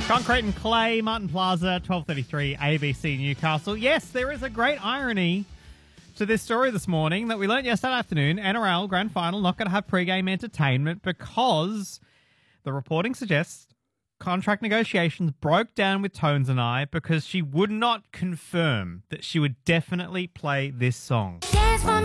Concrete and Clay, Martin Plaza, 12:33, ABC Newcastle. Yes, there is a great irony to this story this morning that we learnt yesterday afternoon. NRL Grand Final not going to have pre-game entertainment because the reporting suggests contract negotiations broke down with Tones and I because she would not confirm that she would definitely play this song. Dance for